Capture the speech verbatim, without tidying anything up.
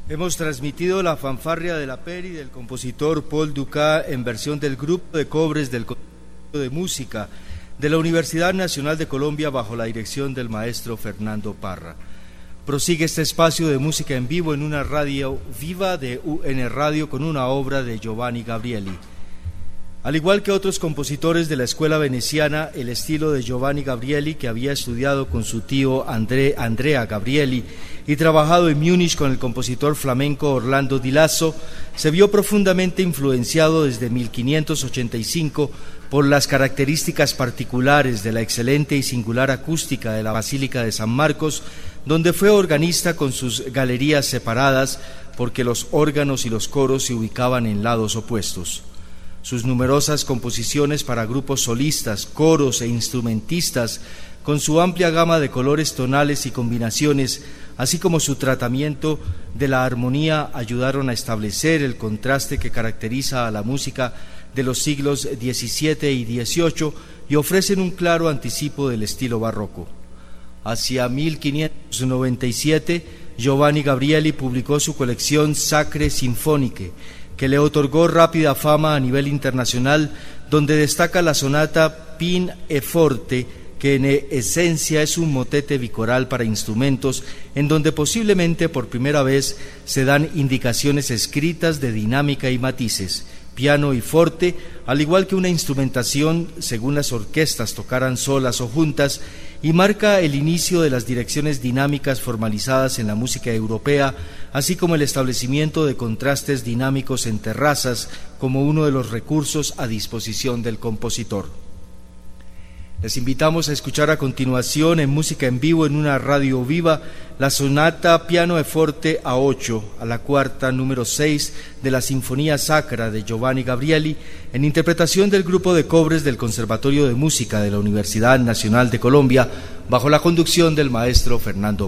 Hemos transmitido la fanfarria de la Peri del compositor Paul Dukas en versión del grupo de cobres del Conservatorio de Música de la Universidad Nacional de Colombia bajo la dirección del maestro Fernando Parra. Prosigue este espacio de música en vivo en una radio viva de U N Radio con una obra de Giovanni Gabrieli. Al igual que otros compositores de la escuela veneciana, el estilo de Giovanni Gabrieli, que había estudiado con su tío André, Andrea Gabrieli y trabajado en Múnich con el compositor flamenco Orlando Di Lasso, se vio profundamente influenciado desde mil quinientos ochenta y cinco por las características particulares de la excelente y singular acústica de la Basílica de San Marcos, donde fue organista con sus galerías separadas porque los órganos y los coros se ubicaban en lados opuestos. Sus numerosas composiciones para grupos solistas, coros e instrumentistas, con su amplia gama de colores tonales y combinaciones, así como su tratamiento de la armonía, ayudaron a establecer el contraste que caracteriza a la música de los siglos diecisiete y dieciocho y ofrecen un claro anticipo del estilo barroco. Hacia mil quinientos noventa y siete, Giovanni Gabrieli publicó su colección Sacre Sinfoniche, que le otorgó rápida fama a nivel internacional, donde destaca la sonata Pin e Forte, que en esencia es un motete bicoral para instrumentos, en donde posiblemente por primera vez se dan indicaciones escritas de dinámica y matices, piano y forte, al igual que una instrumentación según las orquestas tocaran solas o juntas, y marca el inicio de las direcciones dinámicas formalizadas en la música europea, así como el establecimiento de contrastes dinámicos en terrazas como uno de los recursos a disposición del compositor. Les invitamos a escuchar a continuación en música en vivo en una radio viva la sonata Piano e Forte a ocho, a la cuarta número seis de la Sinfonía Sacra de Giovanni Gabrieli, en interpretación del grupo de cobres del Conservatorio de Música de la Universidad Nacional de Colombia, bajo la conducción del maestro Fernando